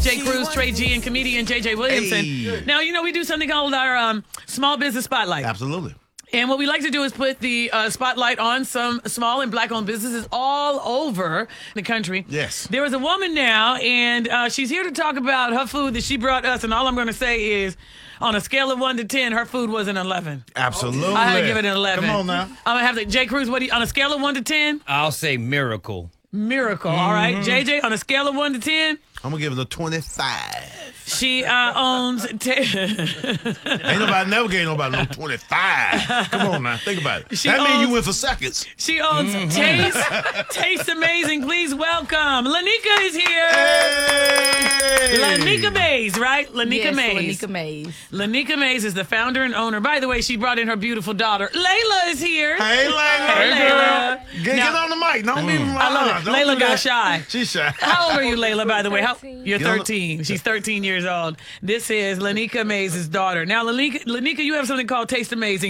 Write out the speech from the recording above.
Jay Cruz, Trey G, and comedian JJ Williamson. Hey. Now, you know, we do something called our Small Business Spotlight. Absolutely. And what we like to do is put the spotlight on some small and black-owned businesses all over the country. Yes. There is a woman now, and she's here to talk about her food that she brought us. And all I'm going to say is, on a scale of 1 to 10, her food was an 11. Absolutely. I had to give it an 11. Come on now. I'm going to have to, Jay Cruz, on a scale of 1 to 10? I'll say miracle. Miracle, all right. JJ, on a scale of 1 to 10? I'm going to give it a 25. She owns... Ain't nobody never gave nobody no 25. Come on now. Think about it. That means you went for seconds. She owns Taste Amazing. Please welcome. Lanika is here. Hey! Lanika Mays, right? Lanika Yes, Mays. Lanika Mays. Lanika Mays is the founder and owner. By the way, she brought in her beautiful daughter. Layla is here. Hey, Layla. Hey, Layla. Get on the mic. Don't be I love it. Layla got shy. She's shy. How old are you, Layla, by the way? 13. You're 13. She's 13 years old. This is Lanika Mays' daughter. Now, Lanika, you have something called Taste Amazing.